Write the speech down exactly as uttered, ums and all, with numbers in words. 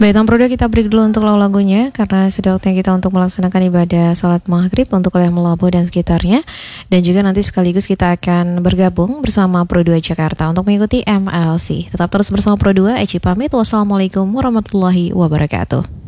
Baik, Tom Prodo, kita break dulu untuk lagu-lagunya karena sudah waktunya kita untuk melaksanakan ibadah sholat maghrib untuk wilayah Melabu dan sekitarnya. Dan juga nanti sekaligus kita akan bergabung bersama Pro dua Jakarta untuk mengikuti M L C. Tetap terus bersama Pro dua, Eci pamit. Wassalamualaikum warahmatullahi wabarakatuh.